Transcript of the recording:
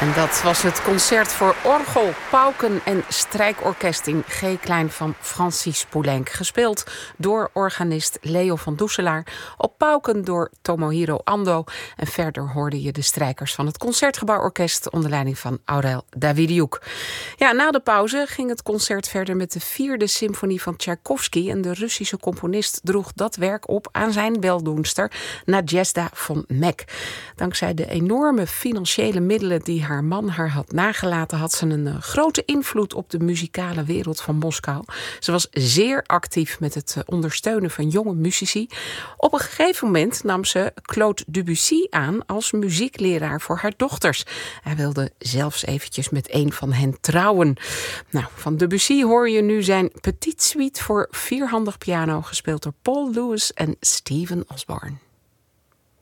En dat was het concert voor orgel, pauken en strijkorkest in G-klein van Francis Poulenc. Gespeeld door organist Leo van Doeselaar, op pauken door Tomohiro Ando. En verder hoorde je de strijkers van het Concertgebouworkest onder leiding van Aurel Davidiuk. Ja, na de pauze ging het concert verder met de 4e symfonie van Tchaikovsky. En de Russische componist droeg dat werk op aan zijn weldoenster Nadezhda von Meck. Dankzij de enorme financiële middelen die haar man haar had nagelaten, had ze een grote invloed op de muzikale wereld van Moskou. Ze was zeer actief met het ondersteunen van jonge muzici. Op een gegeven moment nam ze Claude Debussy aan als muziekleraar voor haar dochters. Hij wilde zelfs eventjes met een van hen trouwen. Nou, van Debussy hoor je nu zijn Petite Suite voor vierhandig piano, gespeeld door Paul Lewis en Stephen Osborne.